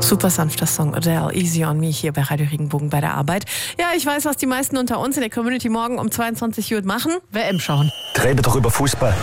Super sanfter Song, Adele, Easy on Me hier bei Radio Regenbogen bei der Arbeit. Ja, ich weiß, was die meisten unter uns in der Community morgen um 22 Uhr machen. WM schauen. Reden doch über Fußball.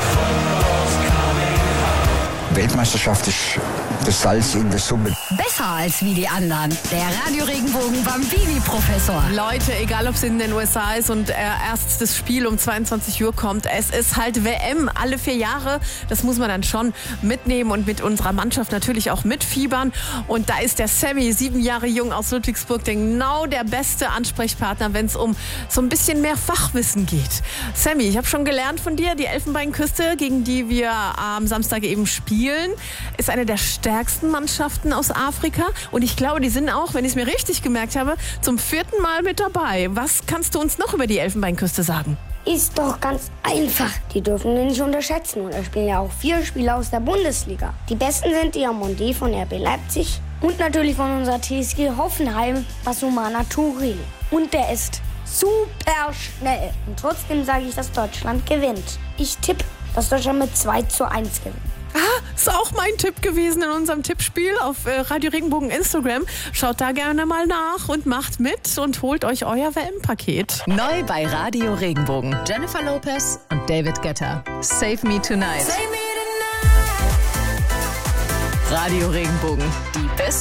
Weltmeisterschaft ist das Salz in der Suppe. Besser als wie die anderen. Der Radio Regenbogen Bambini-Professor. Leute, egal ob es in den USA ist und erst das Spiel um 22 Uhr kommt, es ist halt WM alle 4 Jahre. Das muss man dann schon mitnehmen und mit unserer Mannschaft natürlich auch mitfiebern. Und da ist der Sammy, 7 Jahre jung aus Ludwigsburg, genau der beste Ansprechpartner, wenn es um so ein bisschen mehr Fachwissen geht. Sammy, ich habe schon gelernt von dir, die Elfenbeinküste, gegen die wir am Samstag eben spielen, ist eine der stärksten Mannschaften aus Afrika. Und ich glaube, die sind auch, wenn ich es mir richtig gemerkt habe, zum 4. Mal mit dabei. Was kannst du uns noch über die Elfenbeinküste sagen? Ist doch ganz einfach. Die dürfen wir nicht unterschätzen. Und da spielen ja auch 4 Spieler aus der Bundesliga. Die besten sind Diamonde von RB Leipzig und natürlich von unserer TSG Hoffenheim, Basumana Touré. Und der ist super schnell. Und trotzdem sage ich, dass Deutschland gewinnt. Ich tippe, dass Deutschland mit 2:1 gewinnt. Ist auch mein Tipp gewesen in unserem Tippspiel auf Radio Regenbogen Instagram. Schaut da gerne mal nach und macht mit und holt euch euer WM-Paket. Neu bei Radio Regenbogen. Jennifer Lopez und David Guetta. Save Me Tonight. Radio Regenbogen. Die beste